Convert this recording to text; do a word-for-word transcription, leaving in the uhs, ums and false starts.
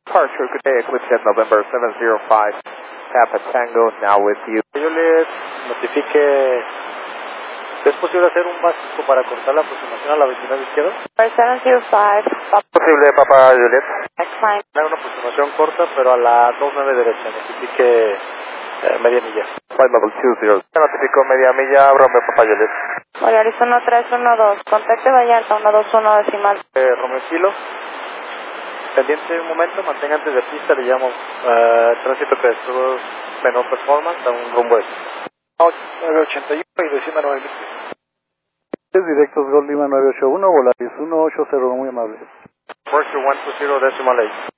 Departure, good day, Eclipse Jet November seven zero five, Papa Tango, now with you. Yo les notifique, ¿es posible hacer un básico para cortar la aproximación a la veintinueve izquierda? seven zero five, Posible, Papa Juliet. X-Line. Haga una aproximación corta, pero a la veintinueve derecha, notifique eh, media milla. Flight level two zero. Notificó media milla, Romeo Papa Juliet. Polaris uno tres uno dos, contacte Vallarta uno dos uno decimal. Eh, Romeo Kilo, pendiente un momento, mantenga antes de pista, le llamo uh, tránsito que estuvo menor performance a un rumbo este. nueve ochenta y uno y decima nueve mil. Directos Gol Lima nueve ocho uno, Volaris uno ocho cero, muy amable. First one two zero decimal eight.